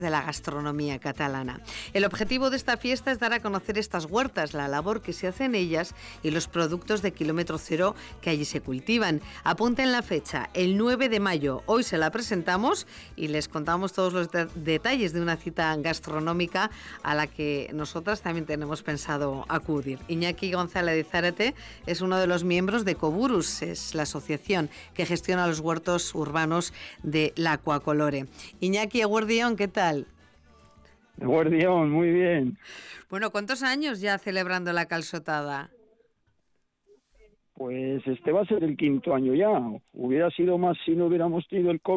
de la gastronomía catalana. El objetivo de esta fiesta es dar a conocer estas huertas, la labor que se hace en ellas y los productos de kilómetro cero que allí se cultivan. Apunten la fecha, el 9 de mayo. Hoy se la presentamos y les contamos todos los detalles de una cita gastronómica a la que nosotras también tenemos pensado acudir. Iñaki González de Zárate es uno de los miembros de Coburus, es la asociación que gestiona los huertos urbanos de la Aquacolore. Iñaki, eguerdión, ¿qué tal? Guardián, muy bien. Bueno, ¿cuántos años ya celebrando la calçotada? Pues este va a ser el 5.º año ya. Hubiera sido más si no hubiéramos tenido el COVID.